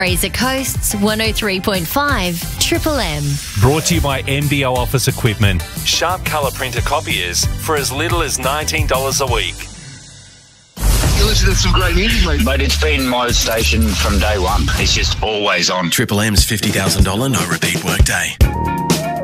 Fraser Coast's 103.5 Triple M. Brought to you by MBO Office Equipment. Sharp colour printer copiers for as little as $19 a week. You listen to some great music, mate. But it's been my station from day one. It's just always on. Triple M's $50,000 no repeat workday.